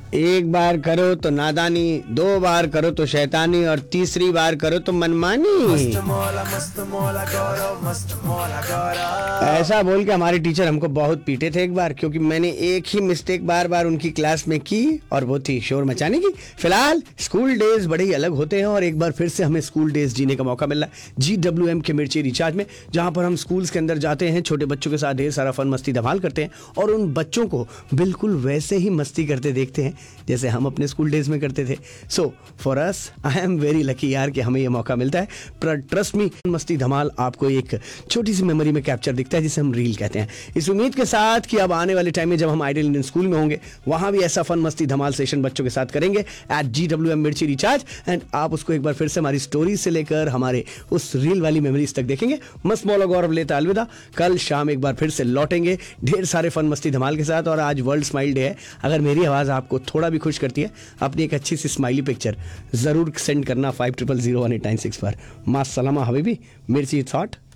एक बार करो तो नादानी, 2 बार करो तो शैतानी और तीसरी बार करो तो मनमानी। मस्त मौला गौरव, मस्त मौला गौरव। ऐसा बोल के हमारे टीचर हमको बहुत पीटे थे एक बार, क्योंकि मैंने एक ही मिस्टेक बार बार उनकी क्लास में की और वो थी शोर मचाने की। फिलहाल स्कूल डेज बड़े ही अलग होते हैं और एक बार फिर से हमें स्कूल डेज जीने का मौका मिल रहा है GWM के मिर्ची रिचार्ज में, जहां पर हम स्कूल्स के अंदर जाते हैं, छोटे बच्चों के साथ ढेर सारा फन मस्ती धमाल करते हैं और उन बच्चों को बिल्कुल वैसे ही मस्ती करते देखते हैं जैसे हम अपने स्कूल डेज में करते थे। So for us I am very lucky यार कि हमें ये मौका मिलता है। पर ट्रस्ट मी, मस्ती धमाल आपको एक छोटी सी मेमोरी में कैप्चर दिखता है जिसे हम रील कहते हैं। इस उम्मीद के साथ कि अब आने वाले टाइम में जब हम आइडियल इंडियन स्कूल में होंगे, वहां भी ऐसा फन मस्ती धमाल सेशन बच्चों के साथ करेंगे एट GWM मिर्ची रिचार्ज, एंड आप उसको एक बार फिर से हमारी स्टोरी से लेकर हमारे उस रील वाली मेमोरीज तक देखेंगे। मस्त मौला गौरव लेता अलविदा। कल शाम एक बार फिर से लौटेंगे ढेर सारे फन मस्ती धमाल के साथ। और आज वर्ल्ड स्माइल डे है। अगर मेरी आवाज आपको थोड़ा भी खुश करती है, अपनी एक अच्छी सी स्माइली पिक्चर जरूर सेंड करना 50001896 पर। मास सलामा हबीबी, मिर्ची थॉट।